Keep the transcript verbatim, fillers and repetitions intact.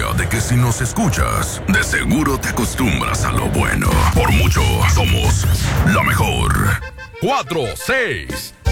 teoría de que si nos escuchas, de seguro te acostumbras a lo bueno. Por mucho, somos la mejor. Cuatro, seis,